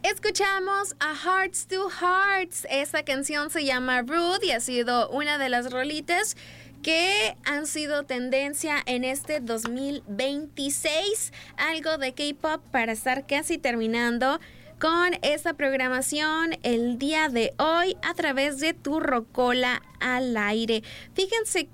Escuchamos a Hearts to Hearts. Esta canción se llama Rude y ha sido una de las rolitas que han sido tendencia en este 2026. Algo de K-pop para estar casi terminando con esta programación el día de hoy a través de Tu Rocola al Aire. Fíjense